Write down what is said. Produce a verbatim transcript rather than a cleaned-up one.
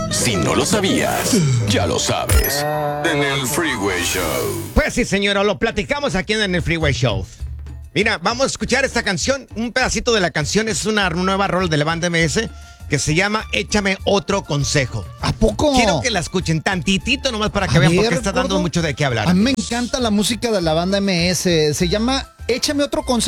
Si no lo sabías, ya lo sabes. En el Freeway Show. Pues sí, señora, lo platicamos aquí en el Freeway Show. Mira, vamos a escuchar esta canción. Un pedacito de la canción es una nueva rol de la banda M S que se llama Échame Otro Consejo. ¿A poco? Quiero que la escuchen tantitito nomás para que A vean ver, porque está dando gordo. mucho de qué hablar. A mí me encanta la música de la banda M S. Se llama Échame Otro Consejo.